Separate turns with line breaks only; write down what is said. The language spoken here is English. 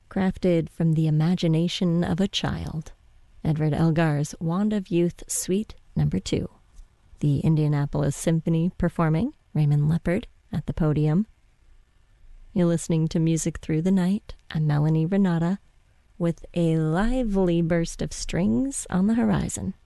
crafted from the imagination of a child. Edward Elgar's Wand of Youth Suite No. 2. The Indianapolis Symphony performing, Raymond Leppard at the podium. You're listening to Music Through the Night. I'm Melanie Renata with a lively burst of strings on the horizon.